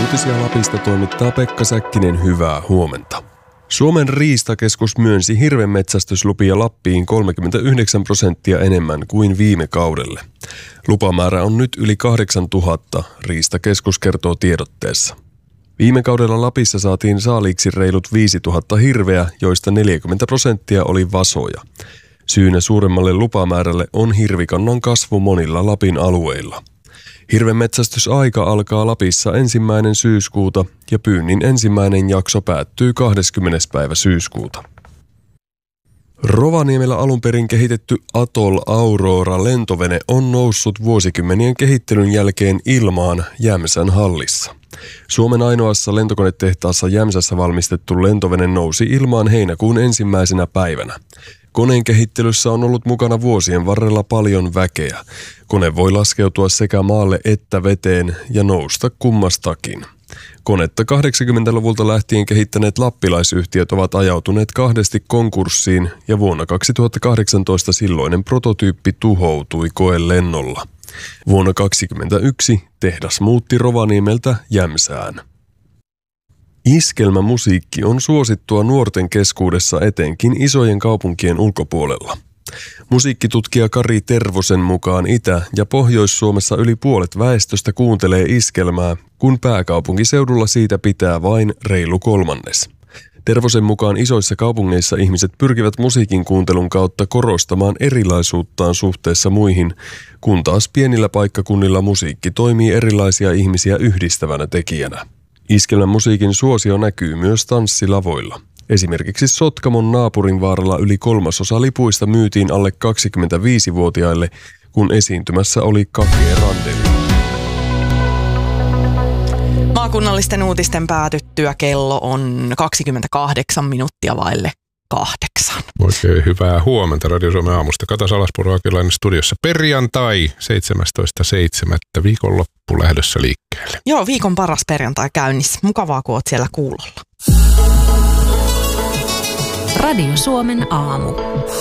Uutisia Lapista toimittaa Pekka Säkkinen, hyvää huomenta. Suomen riistakeskus myönsi hirvenmetsästyslupia Lappiin 39% enemmän kuin viime kaudelle. Lupamäärä on nyt yli 8000, riistakeskus kertoo tiedotteessa. Viime kaudella Lapissa saatiin saaliiksi reilut 5000 hirveä, joista 40% oli vasoja. Syynä suuremmalle lupamäärälle on hirvikannan kasvu monilla Lapin alueilla. Hirvenmetsästysaika alkaa Lapissa 1. syyskuuta ja pyynnin ensimmäinen jakso päättyy 20. päivä syyskuuta. Rovaniemellä alun perin kehitetty Atoll Aurora-lentovene on noussut vuosikymmenien kehittelyn jälkeen ilmaan Jämsän hallissa. Suomen ainoassa lentokonetehtaassa Jämsässä valmistettu lentovene nousi ilmaan heinäkuun 1. päivänä. Koneen kehittelyssä on ollut mukana vuosien varrella paljon väkeä. Kone voi laskeutua sekä maalle että veteen ja nousta kummastakin. Konetta 80-luvulta lähtien kehittäneet lappilaisyhtiöt ovat ajautuneet kahdesti konkurssiin ja vuonna 2018 silloinen prototyyppi tuhoutui koelennolla. Vuonna 2021 tehdas muutti Rovaniemeltä Jämsään. Iskelmämusiikki on suosittua nuorten keskuudessa etenkin isojen kaupunkien ulkopuolella. Musiikkitutkija Kari Tervosen mukaan Itä- ja Pohjois-Suomessa yli puolet väestöstä kuuntelee iskelmää, kun pääkaupunkiseudulla siitä pitää vain reilu kolmannes. Tervosen mukaan isoissa kaupungeissa ihmiset pyrkivät musiikin kuuntelun kautta korostamaan erilaisuuttaan suhteessa muihin, kun taas pienillä paikkakunnilla musiikki toimii erilaisia ihmisiä yhdistävänä tekijänä. Iskelmän musiikin suosio näkyy myös tanssilavoilla. Esimerkiksi Sotkamon Naapurinvaaralla yli 1/3 lipuista myytiin alle 25-vuotiaille, kun esiintymässä oli Kake Randeli. Maakunnallisten uutisten päätyttyä kello on 28 minuuttia vaille 8. Oikein hyvää huomenta Radio Suomen aamusta. Kata Salaspuro Akilainen studiossa. Perjantai 17.7. viikonloppu lähdössä liikkeelle. Joo, viikon paras perjantai käynnissä. Mukavaa, kun oot siellä kuulolla. Radio Suomen aamu.